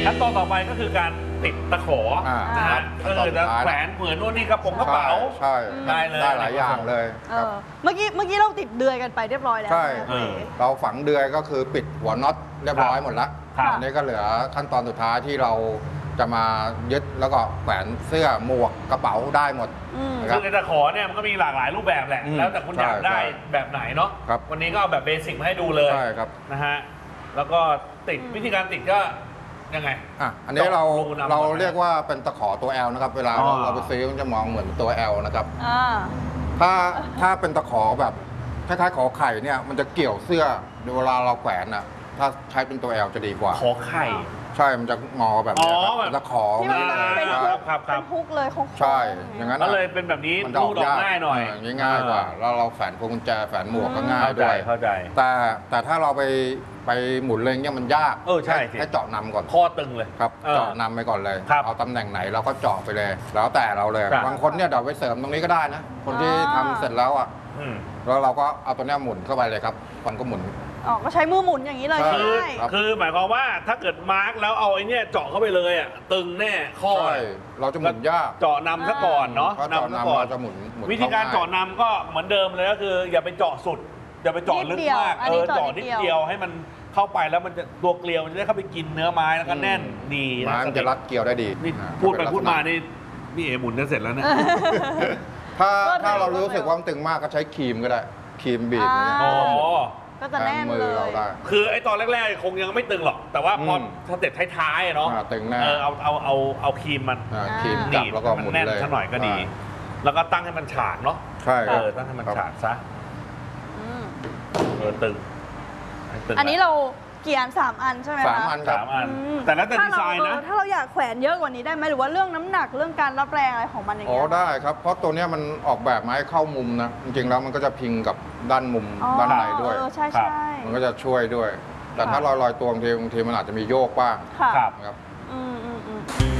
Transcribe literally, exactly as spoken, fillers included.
ขั้นตอนต่อไปก็คือการติดตะขอนะฮะก็คือจะแขวนเหมือนนู่นนี่กระโปรงกระเป๋าใช่ได้เลยได้หลายอย่างเลยเมื่อกี้เมื่อกี้เราติดเดือยกันไปเรียบร้อยแล้วใช่เราฝังเดือยก็คือปิดหัวน็อตเรียบร้อยหมดแล้วอันนี้ก็เหลือขั้นตอนสุดท้ายที่เราจะมายึดแล้วก็แขวนเสื้อหมวกกระเป๋าได้หมดคือในตะขอเนี่ยมันก็มีหลากหลายรูปแบบแหละแล้วแต่คุณอยากได้แบบไหนเนาะวันนี้ก็เอาแบบเบสิกมาให้ดูเลยนะฮะแล้วก็ติดวิธีการติดก็ยังไงอ่ะอันนี้เราเราเรียกว่าเป็นตะขอตัว L นะครับเวลาเราไปซื้อมันจะมองเหมือนตัว L นะครับถ้าถ้าเป็นตะขอแบบคล้ายๆขอไข่เนี่ยมันจะเกี่ยวเสื้อเวลาเราแขวนอ่ะถ้าใช้เป็นตัว L จะดีกว่าขอไข่ใช่มันจะงอแบบนี้ครับตะขอที่มันเป็นฮุกเป็นฮุกเลยโค้งใช่อย่างนั้นก็เลยเป็นแบบนี้รูดออกง่ายหน่อยง่ายกว่าแล้วเราแฝนพวงกุญแจแฝนหมวกก็ง่ายด้วยเข้าใจแต่แต่ถ้าเราไปไปหมุนเลยเนี่ยมันยากเออใช่ให้เจาะนำก่อนข้อตึงเลยครับเจาะนำไปก่อนเลยเอาตำแหน่งไหนเราก็เจาะไปเลยแล้วแต่เราเลยบางคนเนี่ยเดี๋ยวไปเสริมตรงนี้ก็ได้นะคนที่ทำเสร็จแล้วอ่ะแล้วเราก็เอาตัวนี้หมุนเข้าไปเลยครับมันก็หมุนอ๋อก็ใช้มือหมุนอย่างนี้เลยใช่คือหมายความว่าถ้าเกิดมาร์กแล้วเอาไอ้นี่เจาะเข้าไปเลยอ่ะตึงแน่ข้อเราจะหมุนยากเจาะนำซะก่อนเนาะนำซะก่อนจะหมุนวิธีการเจาะนำก็เหมือนเดิมเลยก็คืออย่าไปเจาะสุดอย่าไปเจาะลึกมากเออเจาะนิดเดียวให้มันเข้าไปแล้วมันจะตัวเกลียวมันจะได้เข้าไปกินเนื้อไม้แล้วก็แน่นดีไม้มันจะรัดเกลียวได้ดีนี่พูดไปพูดมานี่นี่เอ๋หมุนจะเสร็จแล้วเนี่ยถ้าถ้าเรารู้สึกว่ามันตึงมากก็ใช้ครีมก็ได้ครีมบีบอ๋อก็จะแน่นเลยคือไอ้ตอนแรกๆคงยังไม่ตึงหรอกแต่ว่าพอสเต็ปท้ายๆเนาะตึงแน่เออเอาเอาเอาเอาครีมมันครีมจับแล้วก็หมุนเลยแน่นสักหน่อยก็ดี แล้วก็ตั้งให้มันฉากเนาะใช่เออตั้งให้มันฉากซะเออตึงอันนี้เราเกี่ยนสามอันใช่ไหมคะสามอันสามอันแต่แล้วแต่ดีไซน์นะถ้าเราอยากแขวนเยอะกว่านี้ได้ไหมหรือว่าเรื่องน้ำหนักเรื่องการรับแรงอะไรของมันอย่างเงี้ยอ๋อได้ครับเพราะตัวนี้มันออกแบบมาให้เข้ามุมนะจริงๆแล้วมันก็จะพิงกับด้านมุมด้านในด้วยใช่ใช่มันก็จะช่วยด้วยแต่ถ้าลอยๆตัวบางทีบางทีมันอาจจะมีโยกบ้างครับครับอืมอืมอืม